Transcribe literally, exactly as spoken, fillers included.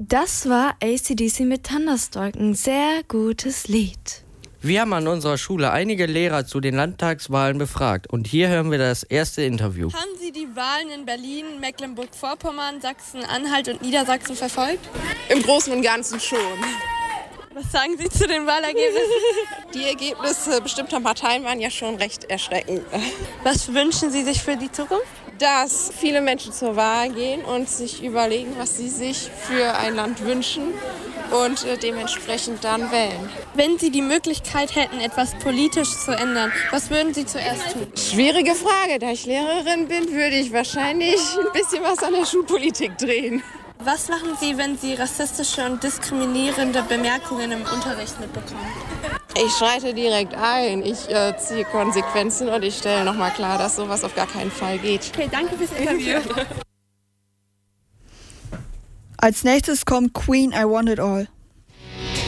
Das war A C D C mit Thunderstork, ein sehr gutes Lied. Wir haben an unserer Schule einige Lehrer zu den Landtagswahlen befragt und hier hören wir das erste Interview. Haben Sie die Wahlen in Berlin, Mecklenburg-Vorpommern, Sachsen-Anhalt und Niedersachsen verfolgt? Im Großen und Ganzen schon. Was sagen Sie zu den Wahlergebnissen? Die Ergebnisse bestimmter Parteien waren ja schon recht erschreckend. Was wünschen Sie sich für die Zukunft? Dass viele Menschen zur Wahl gehen und sich überlegen, was sie sich für ein Land wünschen und äh, dementsprechend dann wählen. Wenn Sie die Möglichkeit hätten, etwas politisch zu ändern, was würden Sie zuerst tun? Schwierige Frage. Da ich Lehrerin bin, würde ich wahrscheinlich ein bisschen was an der Schulpolitik drehen. Was machen Sie, wenn Sie rassistische und diskriminierende Bemerkungen im Unterricht mitbekommen? Ich schreite direkt ein. Ich äh, ziehe Konsequenzen und ich stelle nochmal klar, dass sowas auf gar keinen Fall geht. Okay, danke fürs Interview. Als nächstes kommt Queen, I Want It All.